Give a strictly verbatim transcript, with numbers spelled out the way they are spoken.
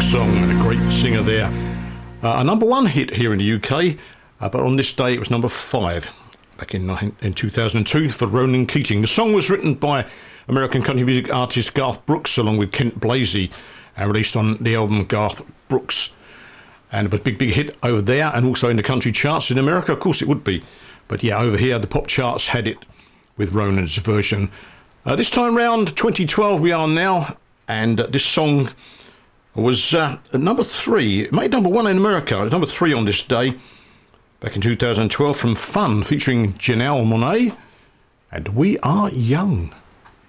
song and a great singer there. Uh, a number one hit here in the U K, uh, but on this day it was number five back in, in two thousand two for Ronan Keating. The song was written by American country music artist Garth Brooks along with Kent Blasey and released on the album Garth Brooks. And it was a big, big hit over there and also in the country charts in America. Of course it would be. But yeah, over here the pop charts had it with Ronan's version. Uh, this time round, twenty twelve we are now, and uh, this song was uh, number three. It made number one in America. It was number three on this day, back in two thousand twelve, from Fun, featuring Janelle Monáe, and We Are Young.